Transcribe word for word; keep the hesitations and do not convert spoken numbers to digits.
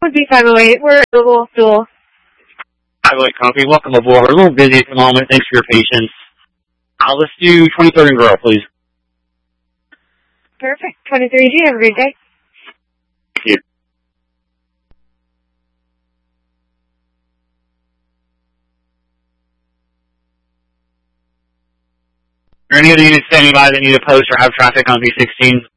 would be five oh eight. We're available dual. five oh eight Concrete, welcome aboard. We're a little busy at the moment. Thanks for your patience. Uh, let's do twenty-third and Grove, please. Perfect. twenty-three G, have a great day. Thank you. Are any of the units standing by that need a post or have traffic on V sixteen?